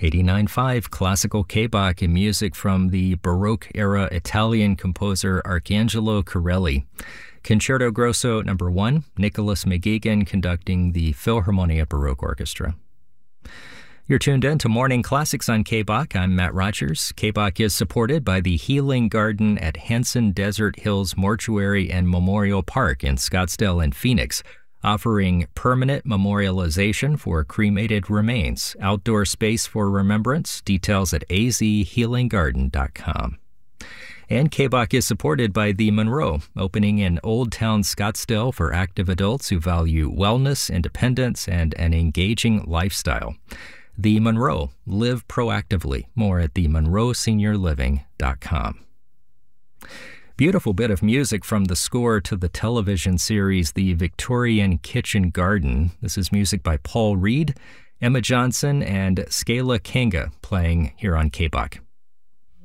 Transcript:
89.5 Classical K-Bach and music from the Baroque-era Italian composer Arcangelo Corelli. Concerto Grosso No. 1, Nicholas McGuigan conducting the Philharmonia Baroque Orchestra. You're tuned in to Morning Classics on K-Bach. I'm Matt Rogers. K-Bach is supported by the Healing Garden at Henson Desert Hills Mortuary and Memorial Park in Scottsdale and Phoenix, offering permanent memorialization for cremated remains, outdoor space for remembrance. Details at azhealinggarden.com. And K-Bach is supported by The Monroe, opening in Old Town Scottsdale for active adults who value wellness, independence, and an engaging lifestyle. The Monroe, live proactively. More at themonroeseniorliving.com. Beautiful bit of music from the score to the television series The Victorian Kitchen Garden. This is music by Paul Reed, Emma Johnson, and Skala Kanga playing here on K-Bach.